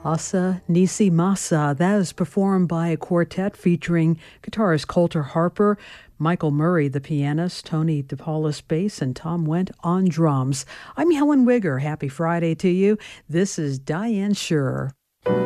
Asa Nisi Masa. That is performed by a quartet featuring guitarist Coulter Harper, Michael Murray, the pianist, Tony DePaulis, bass, and Tom Wendt on drums. I'm Helen Wigger. Happy Friday to you. This is Diane Schurer.